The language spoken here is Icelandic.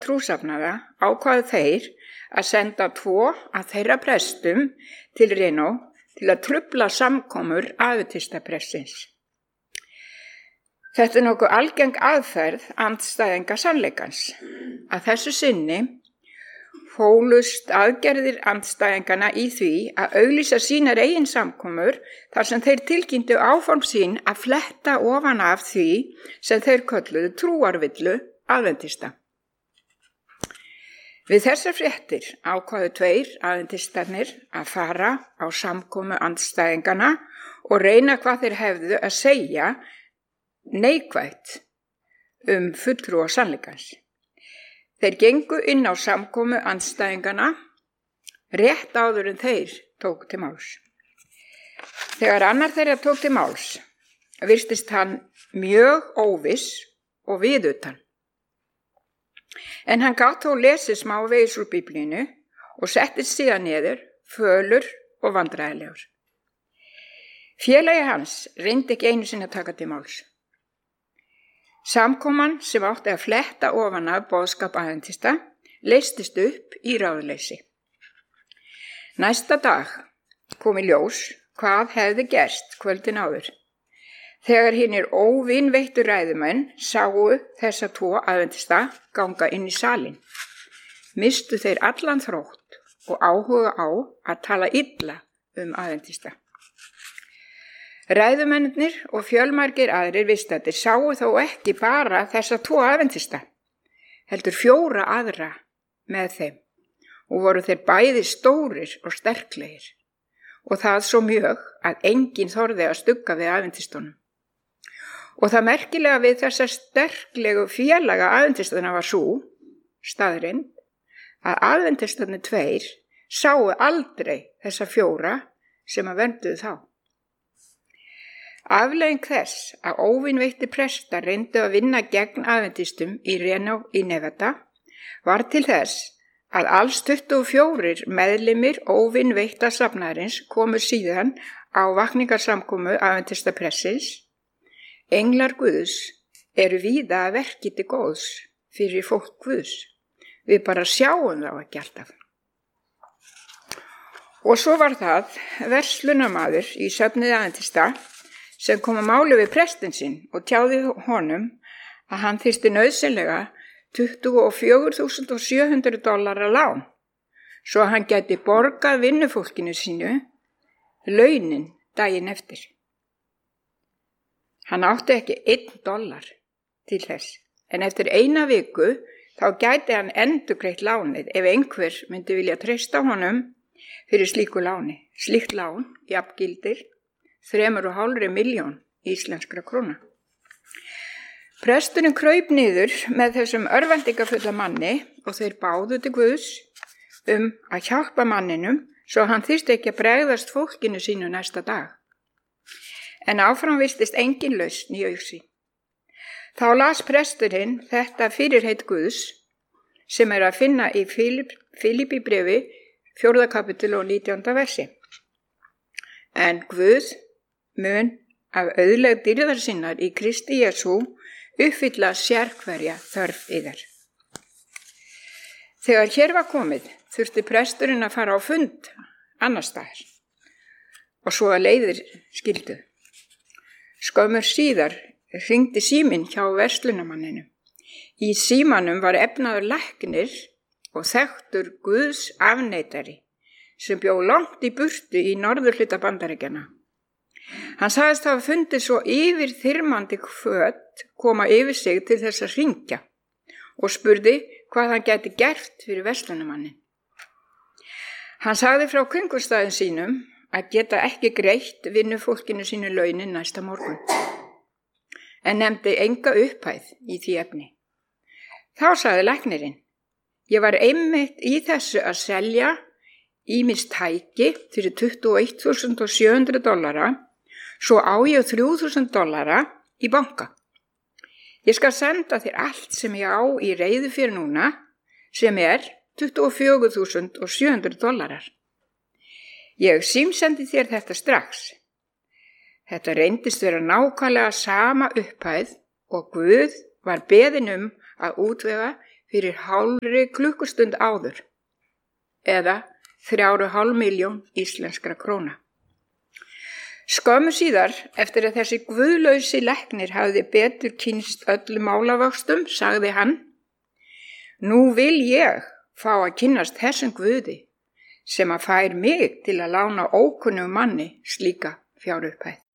trúsafnaða ákváðu þeir að senda 2 af þeirra prestum til Reno til að trufla samkomur aðventistapressins. Þetta nokkuð algeng aðferð andstæðinga sannleikans. Að þessu sinni fólust aðgerðir andstæðingana í því að auglýsa sínar eigin samkomur þar sem þeir tilkynntu áform sín að fletta ofan af því sem þeir kölluðu trúarvillu aðventista. Við þessar fréttir ákváðu 2 aðventistarnir að fara á samkomu andstæðingana og reyna hvað þeir hefðu að segja neikvætt fulltrúa sannleikans. Þeir gengu inn á samkomu andstæðingana rétt áður en þeir tók til máls. Þegar annar þeirra tók til máls, virtist hann mjög óviss og viðutan. En hann gat þó lesið smávegis úr Biblíunni og settist síðan niður, fölur og vandræðilegur. Félagi hans reyndi ekki einu sinni að taka til máls. Samkoman sem átti að fletta ofan af boðskap aðventista leystist upp í ráðleysi. Næsta dag kom í ljós hvað hefði gerst kvöldin áður. Þegar hinir óvinveittu ræðumenn sáu þessa 2 aðventista ganga inn í salinn, mistu þeir allan þrótt og áhuga á að tala illa aðventista. Ræðumennirnir og fjölmargir aðrir viðstaddir sáu þó ekki bara þessa 2 aðventista, heldur 4 aðra með þeim og voru þeir bæði stórir og sterklegir og það svo mjög að enginn þorði að stugga við aðventistunum. Og það merkilega við þessa sterklegu félaga aðventistana var sú staðreynd að aðventistarnir 2 sáu aldrei þessa 4 sem að vernduðu þá. Afleiðing þess að óvinveittir prestar reyndu að vinna gegn aðventistum í Reno í Nevada var til þess að alls 24 meðlimir óvinveitta safnaðarins komu síðan á vakningarsamkomu aðventistapressins. Englar Guðs eru víða að verki til góðs fyrir fólk Guðs. Við bara sjáum þá ekki alltaf. Og svo var það verslunarmaður í söfnuði aðventista sem kom að máli við prestinn sinn og tjáði honum að hann þyrfti nauðsynlega $24.700 lán, svo að hann gæti borgað vinnufólkinu sínu launin daginn eftir. Hann átti ekki $1 til þess, en eftir 1 viku þá gæti hann endurgreitt lánið ef einhver myndi vilja treysta honum fyrir slíku láni. Slíkt lán jafngildir 3,5 milljón íslenskra króna. Presturinn kraup niður með þessum örvæntingafulla manni og þeir báðu til Guðs að hjálpa manninum svo hann þyrfti ekki að bregðast fólkinu sínu næsta dag. En áfram virtist engin lausn í augsýn. Þá las presturinn þetta fyrirheit Guðs sem að finna í Filippíbrefi 4. kapitel og 19. versi. En Guð mun af auðlegð dýrðar sinnar í Kristi Jesú uppfylla sérhverja þörf yðar. Þegar hér var komið þurfti presturinn að fara á fund annars staðar og svo að leiðir skildu. Skömmur síðar hringdi síminn hjá verslunarmanninu. Í símanum var efnaður læknir og þekktur Guðs afneitari sem bjó langt í burtu í norðurhluta Bandaríkjanna. Hann sagðist hafa fundið svo yfirþyrmandi hvöt koma yfir sig til þess að hringja og spurði hvað hann gæti gert fyrir verslunarmannin. Hann sagði frá kringumstæðum sínum að geta ekki greitt vinnufólkinu sínu launin næsta morgun, en nefndi enga upphæð í því efni. Þá sagði læknirinn: ég var einmitt í þessu að selja ýmis tæki fyrir $21.700, svo á ég $3.000 í banka. Ég skal senda þér allt sem ég á í reiðu fyrir núna, sem $24.700. Ég símsendi þér þetta strax. Þetta reyndist vera nákvæmlega sama upphæð og Guð var beðinn að útvega fyrir hálfri klukkustund áður, eða 3,5 milljón íslenskra króna. Skömmu síðar, eftir að þessi guðlausi læknir hafði betur kynnst öllum málavöxtum, sagði hann: Nú vil ég fá að kynnast þessum guði sem að fær mig til að lána ókunnum manni slíka fjárupphæð.